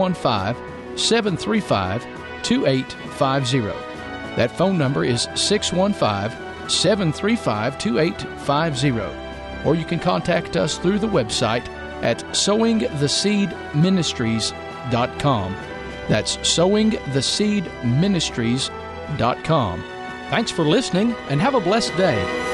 615-735-2850. That phone number is 615-735-2850. Or you can contact us through the website at sowingtheseedministries.com. That's sowingtheseedministries.com. Thanks for listening, and have a blessed day.